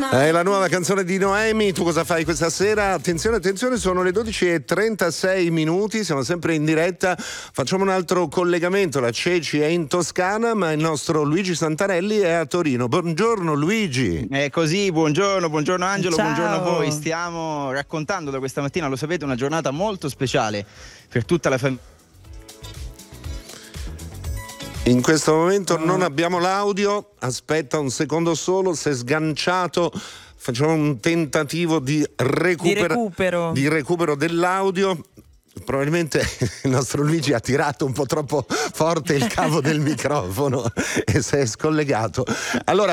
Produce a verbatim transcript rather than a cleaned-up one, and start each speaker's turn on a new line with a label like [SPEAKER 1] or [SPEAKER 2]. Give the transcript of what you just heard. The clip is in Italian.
[SPEAKER 1] È la nuova canzone di Noemi. Tu cosa fai questa sera? Attenzione, attenzione, sono le dodici e trentasei minuti, siamo sempre in diretta. Facciamo un altro collegamento. La Ceci è in Toscana, ma il nostro Luigi Santarelli è a Torino. Buongiorno Luigi.
[SPEAKER 2] È così, buongiorno, buongiorno Angelo,
[SPEAKER 3] Ciao.
[SPEAKER 2] buongiorno a voi. Stiamo raccontando da questa mattina, lo sapete, una giornata molto speciale per tutta la famiglia.
[SPEAKER 1] In questo momento non abbiamo l'audio, aspetta un secondo solo, si è sganciato, facciamo un tentativo di, recupera-
[SPEAKER 3] Di recupero.
[SPEAKER 1] di recupero dell'audio. Probabilmente il nostro Luigi ha tirato un po' troppo forte il cavo del microfono e si è scollegato. Allora